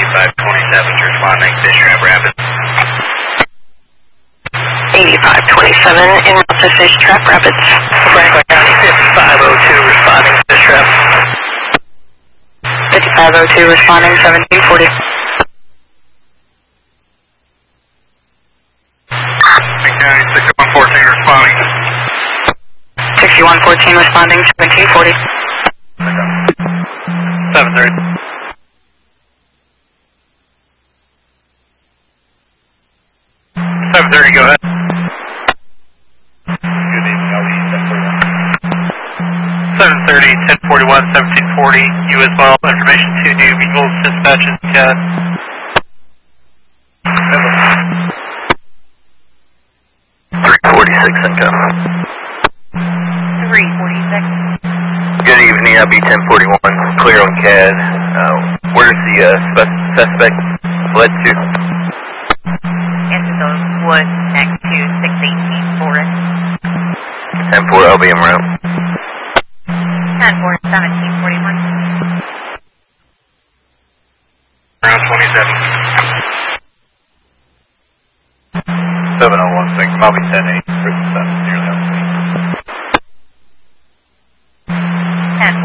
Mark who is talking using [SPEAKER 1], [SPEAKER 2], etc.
[SPEAKER 1] 8527 responding to Trap Rapids.
[SPEAKER 2] 8527 in route to Fish Trap Rapids.
[SPEAKER 3] Franklin County 5502 responding to Fish Trap.
[SPEAKER 2] 5502 responding 1740.
[SPEAKER 1] County 6114 responding.
[SPEAKER 2] 6114 responding 1740.
[SPEAKER 1] 730. 730, go ahead. Good evening, LE 1041. 730, 1041, 1740, you as well. Information to New Eagles, dispatches, CAD. 346 income.
[SPEAKER 2] 346.
[SPEAKER 1] Good evening, LB 1041, clear on CAD. Where's the suspect led to?
[SPEAKER 2] Into those woods next to 618 Forest.
[SPEAKER 1] 10-4 LB en route.
[SPEAKER 2] 10-4, 1741.
[SPEAKER 1] Round 27. 7016, LB 10-8.